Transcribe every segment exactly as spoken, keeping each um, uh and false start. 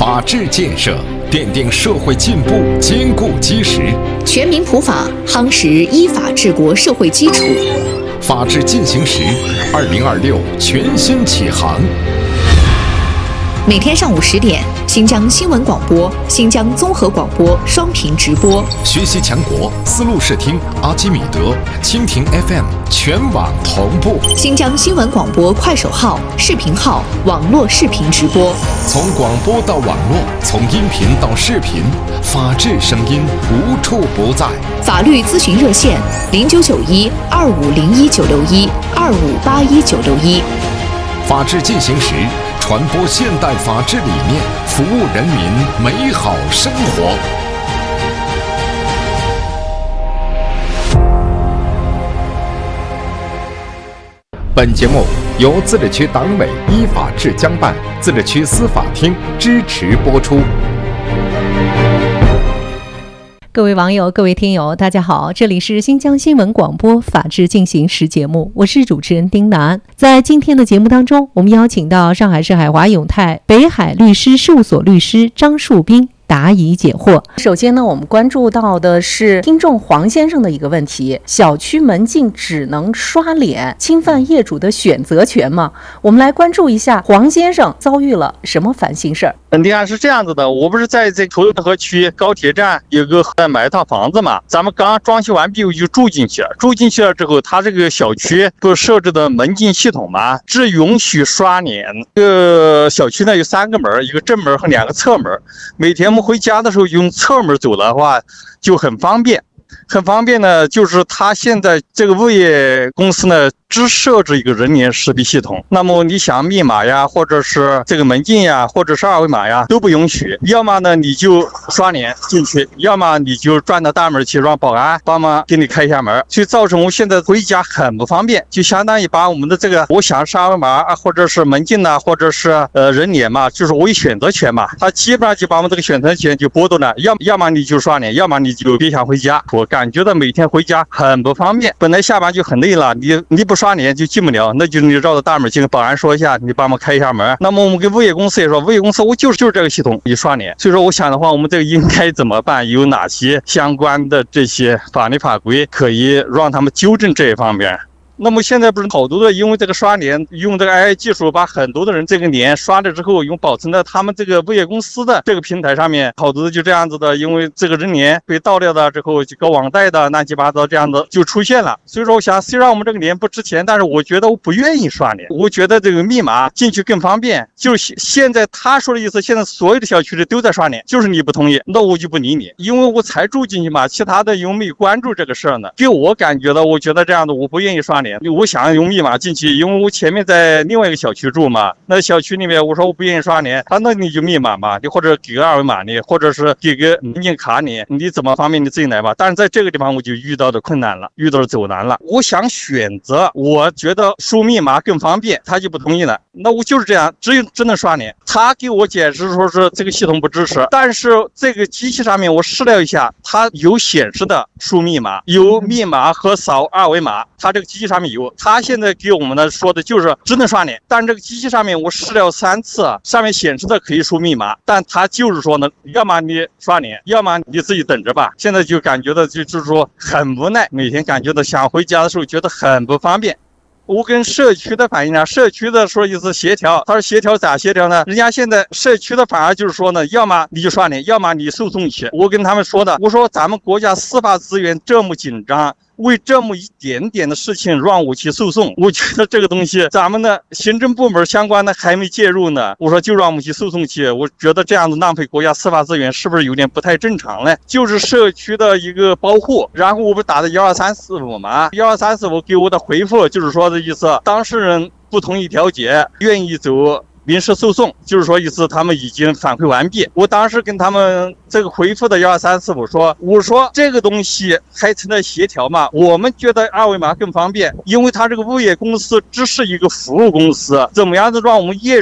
法治建设奠定社会进步坚固基石， 全民普法夯实依法治国社会基础。 法治进行时，二零二六全新启航。 每天上午十点，新疆新闻广播、新疆综合广播双频直播。 学习强国，思路视听、阿基米德、蜻蜓 F M 全网同步。 新疆新闻广播快手号、视频号网络视频直播。 从广播到网络，从音频到视频，法治声音无处不在。 法律咨询热线：零九九一二五零一九六一二五八一九六一。 法治进行时，传播现代法治理念，服务人民美好生活。本节目由自治区党委依法治疆办、自治区司法厅支持播出。 各位网友、各位听友，大家好，这里是新疆新闻广播法治进行时节目，我是主持人丁楠。在今天的节目当中，我们邀请到上海市海华永泰北海律师事务所律师张树斌答疑解惑。首先呢，我们关注到的是听众黄先生的一个问题：小区门禁只能刷脸，侵犯业主的选择权吗？我们来关注一下黄先生遭遇了什么烦心事儿。 本地案是这样子的，我不是在这个滁河区高铁站有个买一套房子嘛，咱们刚装修完毕我就住进去了，住进去了之后，他这个小区不是设置的门禁系统嘛，只允许刷脸。这个小区呢有三个门，一个正门和两个侧门，每天我们回家的时候用侧门走的话就很方便。很方便呢，就是他现在这个物业公司呢只设置一个人脸识别系统，那么你想密码呀，或者是这个门禁呀，或者是二维码呀都不允许，要么呢你就刷脸进去，要么你就转到大门去让保安帮忙给你开一下门，所以造成我现在回家很不方便，就相当于把我们的这个我想是二维码啊，或者是门禁呐、啊，或者是呃人脸嘛，就是我有选择权嘛，他基本上就把我们这个选择权就剥夺了，要要么你就刷脸，要么你就别想回家。我感觉到每天回家很不方便，本来下班就很累了，你你不刷脸就进不了，那就是你绕到大门去跟保安说一下，你帮忙开一下门。那么我们跟物业公司也说，物业公司我就是就是这个系统，你刷脸。所以说我想的话，我们这个应该怎么办？有哪些相关的这些法律法规可以让他们纠正这一方面？那么现在不是好多的因为这个刷脸用这个 A I 技术把很多的人这个脸刷了之后用保存在他们这个物业公司的这个平台上面，好多的就这样子的，因为这个人脸被盗掉的之后就搞网贷的乱七八糟这样子就出现了。所以说我想虽然我们这个脸不值钱，但是我觉得我不愿意刷脸，我觉得这个密码进去更方便。就是现在他说的意思，现在所有的小区里都在刷脸，就是你不同意那我就不理你，因为我才住进去嘛，其他的有没有关注这个事儿呢？给我感觉到我觉得这样的我不愿意刷脸，我想用密码进去，因为我前面在另外一个小区住嘛，那小区里面我说我不愿意刷脸，他那你就密码嘛，你或者给个二维码你，或者是给个门禁卡你，你怎么方便你自己来吧。但是在这个地方我就遇到的困难了，遇到的走难了。我想选择，我觉得输密码更方便，他就不同意了。那我就是这样，只有只能刷脸。他给我解释说是这个系统不支持，但是这个机器上面我试了一下，它有显示的输密码，有密码和扫二维码，它这个机器上面有。他现在给我们呢说的就是只能刷脸，但这个机器上面我试了三次，上面显示的可以输密码，但他就是说呢，要么你刷脸，要么你自己等着吧。现在就感觉到就就是说很无奈，每天感觉到想回家的时候觉得很不方便。我跟社区的反映呢，社区的说意思协调，他说协调咋协调呢？人家现在社区的反而就是说呢，要么你就刷脸，要么你诉讼去。我跟他们说的，我说咱们国家司法资源这么紧张，为这么一点点的事情让我去诉讼，我觉得这个东西咱们的行政部门相关的还没介入呢，我说就让我们去诉讼去，我觉得这样子浪费国家司法资源是不是有点不太正常呢？就是社区的一个保护，然后我不是打的一二三四五嘛，一二三四五给我的回复就是说的意思，当事人不同意调解，愿意走民事诉讼，就是说意思他们已经反馈完毕。我当时跟他们这个回复的一二三四五说，我说这个东西还存在协调嘛，我们觉得二维码更方便，因为他这个物业公司只是一个服务公司，怎么样子让我们业主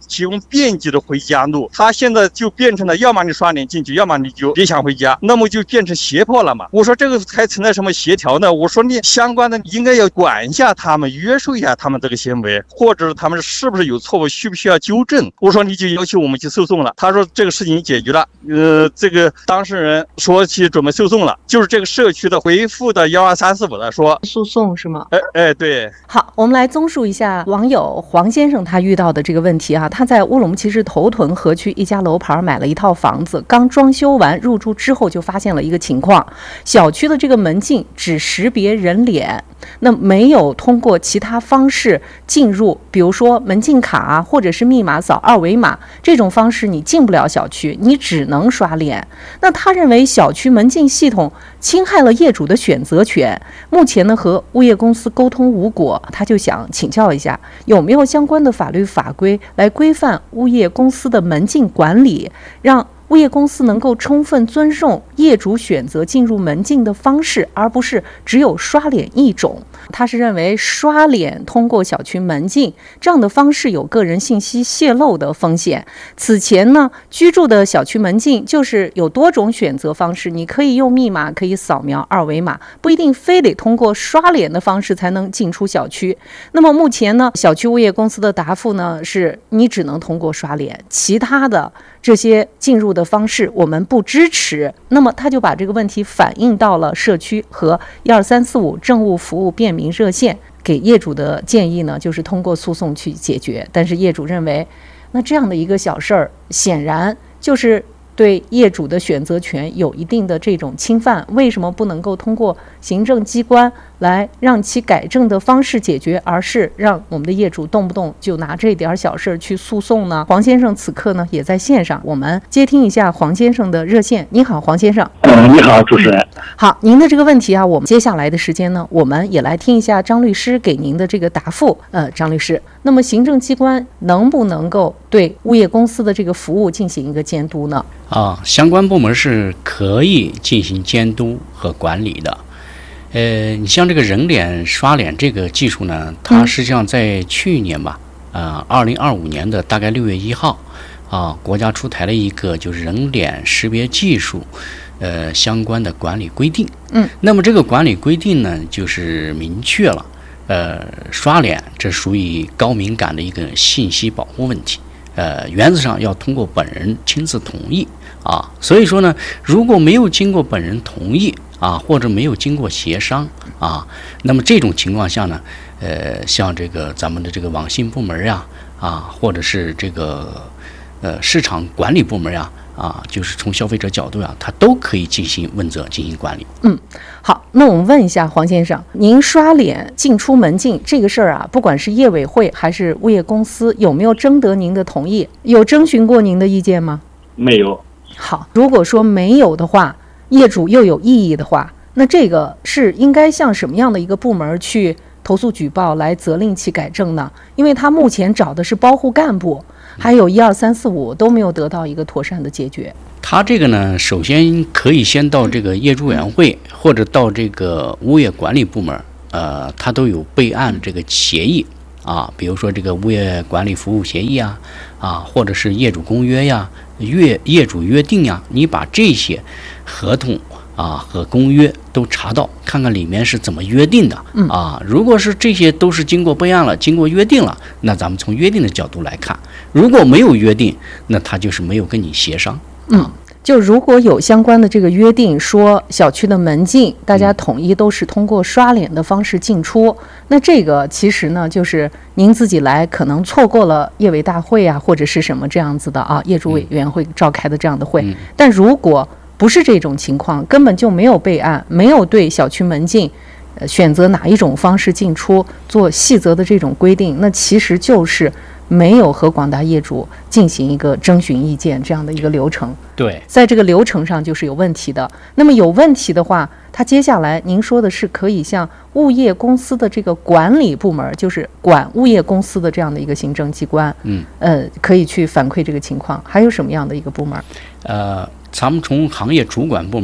提供便捷的回家路。他现在就变成了，要么你刷脸进去，要么你就别想回家，那么就变成胁迫了嘛。我说这个还存在什么协调呢？我说你相关的应该要管一下他们，约束一下他们这个行为，或者他们是不是有错误，需不需要纠正？我说你就要求我们去诉讼了。他说这个事情解决了，呃，这个当事人说去准备诉讼了，就是这个社区的回复的幺二三四五的说诉讼是吗？ 哎哎，对。 好，我们来综述一下网友黄先生他遇到的这个问题啊。他在乌鲁木齐市头屯河区一家楼盘买了一套房子，刚装修完入住之后就发现了一个情况，小区的这个门禁只识别人脸，那没有通过其他方式进入，比如说门禁卡或者是密码扫二维码，这种方式你进不了小区，你只能刷脸。那他认为小区门禁系统侵害了业主的选择权，目前呢和物业公司沟通无果，他就想请教一下有没有相关的法律法规来规范物业公司的门禁管理，让物业公司能够充分尊重业主选择进入门禁的方式，而不是只有刷脸一种。他是认为刷脸通过小区门禁这样的方式有个人信息泄露的风险。此前呢，居住的小区门禁就是有多种选择方式，你可以用密码，可以扫描二维码，不一定非得通过刷脸的方式才能进出小区。那么目前呢，小区物业公司的答复呢是你只能通过刷脸，其他的这些进入的方式我们不支持。那么他就把这个问题反映到了社区和一二三四五政务服务便民热线，给业主的建议呢就是通过诉讼去解决。但是业主认为，那这样的一个小事儿显然就是对业主的选择权有一定的这种侵犯，为什么不能够通过行政机关来让其改正的方式解决，而是让我们的业主动不动就拿这点小事去诉讼呢？黄先生此刻呢也在线上，我们接听一下黄先生的热线。你好，黄先生。 呃，你好，主持人。 好，您的这个问题啊，我们接下来的时间呢，我们也来听一下张律师给您的这个答复。呃，张律师，那么行政机关能不能够对物业公司的这个服务进行一个监督呢？ 啊，相关部门是可以进行监督和管理的。呃，你像这个人脸刷脸这个技术呢，它实际上在去年吧，啊、呃，二零二五年的大概六月一号，啊，国家出台了一个就是人脸识别技术，呃，相关的管理规定。 嗯， 那么这个管理规定呢，就是明确了，呃，刷脸这属于高敏感的一个信息保护问题，呃，原则上要通过本人亲自同意啊。所以说呢，如果没有经过本人同意，啊，或者没有经过协商啊，那么这种情况下呢，呃，像这个咱们的这个网信部门呀，啊，或者是这个呃市场管理部门呀，啊，就是从消费者角度呀，它都可以进行问责、进行管理。 嗯，好，那我们问一下黄先生，您刷脸进出门禁这个事儿啊，不管是业委会还是物业公司，有没有征得您的同意？有征询过您的意见吗？ 没有。 好，如果说没有的话，业主又有异议的话，那这个是应该向什么样的一个部门去投诉举报来责令其改正呢？因为他目前找的是包户干部，还有一二三四五都没有得到一个妥善的解决。 他这个呢，首先可以先到这个业主委员会或者到这个物业管理部门，呃，他都有备案这个协议啊，比如说这个物业管理服务协议啊，啊，或者是业主公约呀、业业主约定呀，你把这些合同啊和公约都查到，看看里面是怎么约定的啊。如果是这些都是经过备案了，经过约定了，那咱们从约定的角度来看；如果没有约定，那他就是没有跟你协商。 嗯，就如果有相关的这个约定，说小区的门禁大家统一都是通过刷脸的方式进出，那这个其实呢，就是您自己来可能错过了业委大会啊，或者是什么这样子的啊，业主委员会召开的这样的会。 嗯、 但如果不是这种情况，根本就没有备案，没有对小区门禁呃选择哪一种方式进出做细则的这种规定，那其实就是没有和广大业主进行一个征询意见这样的一个流程。 对， 在这个流程上就是有问题的。那么有问题的话，他接下来您说的是可以向物业公司的这个管理部门，就是管物业公司的这样的一个行政机关， 嗯， 呃，可以去反馈这个情况。还有什么样的一个部门？ 呃，咱们从行业主管部门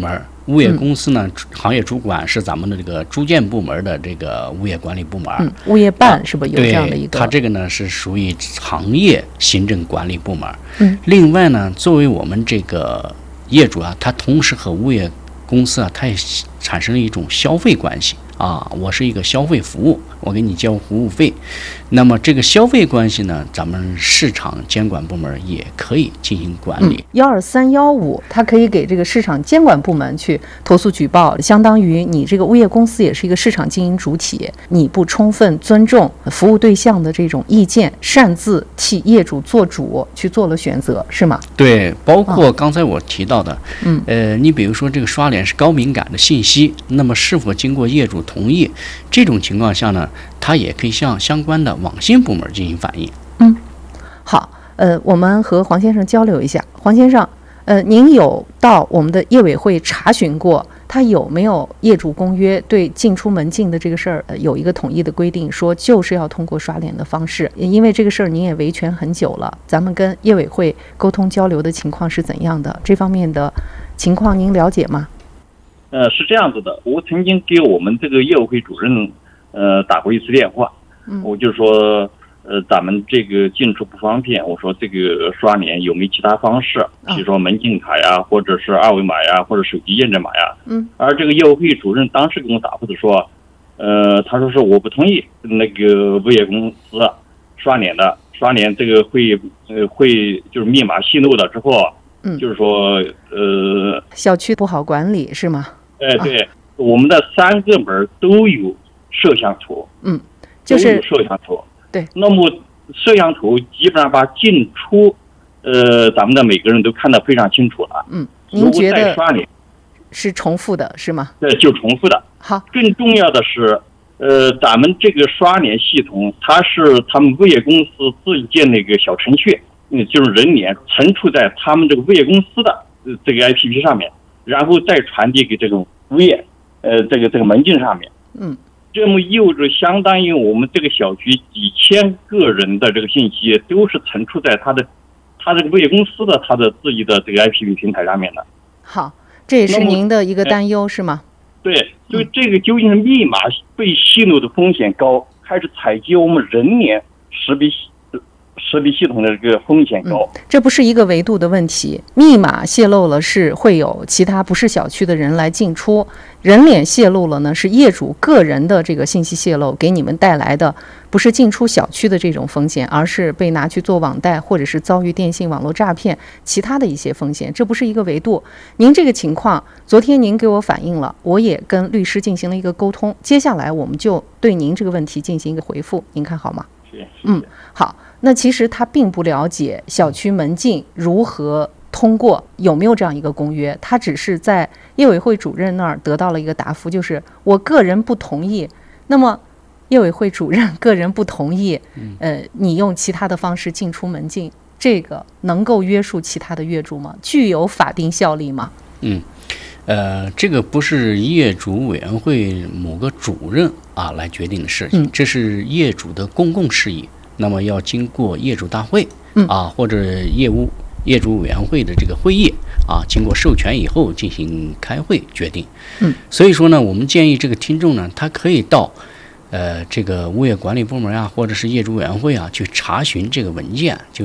物业公司呢，嗯、行业主管是咱们的这个住建部门的这个物业管理部门。 嗯，物业办是不是有这样的一个？ 对，它这个呢是属于行业行政管理部门。 嗯， 另外呢，作为我们这个业主啊，他同时和物业公司啊，它也产生了一种消费关系啊。我是一个消费服务，我给你交服务费。那么这个消费关系呢，咱们市场监管部门也可以进行管理。 幺二三幺五，它可以给这个市场监管部门去投诉举报，相当于你这个物业公司也是一个市场经营主体，你不充分尊重服务对象的这种意见，擅自替业主做主去做了选择，是吗？ 对，包括刚才我提到的， 嗯， 呃，你比如说这个刷脸是高敏感的信息，那么是否经过业主同意？这种情况下呢，他也可以向相关的网信部门进行反映。 嗯，好，呃，我们和黄先生交流一下。黄先生，呃，您有到我们的业委会查询过，他有没有业主公约对进出门禁的这个事儿、呃、有一个统一的规定，说就是要通过刷脸的方式？因为这个事儿您也维权很久了，咱们跟业委会沟通交流的情况是怎样的？这方面的情况您了解吗？ 呃，是这样子的，我曾经给我们这个业委会主任呃打过一次电话， 嗯， 我就说呃咱们这个进出不方便，我说这个刷脸有没有其他方式，比如说门禁卡呀，或者是二维码呀，或者手机验证码呀， 嗯， 而这个业委会主任当时给我答复的说，呃，他说是我不同意那个物业公司刷脸的，刷脸这个会呃会就是密码泄露了之后。 嗯， 就是说，呃， 小区不好管理是吗？ 哎，对，啊、我们的三个门都有摄像头， 嗯，就是都有摄像头。 对， 那么摄像头基本上把进出，呃，咱们的每个人都看得非常清楚了。 嗯，您觉得刷脸是重复的是吗？ 对，就重复的。 好， 更重要的是，呃，咱们这个刷脸系统，它是他们物业公司自己建那个小程序。嗯，就是人脸存储在他们这个物业公司的这个 A P P 上面，然后再传递给这种物业，呃，这个这个门禁上面。 嗯， 这么意味着相当于我们这个小区几千个人的这个信息都是存储在他的，他这个物业公司的他的自己的这个 A P P 平台上面的。 好，这也是您的一个担忧是吗？ 对，所以这个究竟是密码被泄露的风险高，还是采集我们人脸识别识别系统的这个风险高、 嗯，这不是一个维度的问题。密码泄露了是会有其他不是小区的人来进出，人脸泄露了呢是业主个人的这个信息泄露给你们带来的不是进出小区的这种风险，而是被拿去做网贷或者是遭遇电信网络诈骗其他的一些风险，这不是一个维度。您这个情况昨天您给我反映了，我也跟律师进行了一个沟通，接下来我们就对您这个问题进行一个回复，您看好吗？嗯，好。那其实他并不了解小区门禁如何通过，有没有这样一个公约，他只是在业委会主任那儿得到了一个答复，就是我个人不同意。那么业委会主任个人不同意，呃，你用其他的方式进出门禁，这个能够约束其他的业主吗？具有法定效力吗？ 嗯，呃，这个不是业主委员会某个主任啊来决定的事情， 嗯、 这是业主的公共事宜。那么要经过业主大会， 嗯啊，或者业务业主委员会的这个会议啊，经过授权以后进行开会决定。 嗯， 所以说呢，我们建议这个听众呢，他可以到呃这个物业管理部门啊，或者是业主委员会啊去查询这个文件，就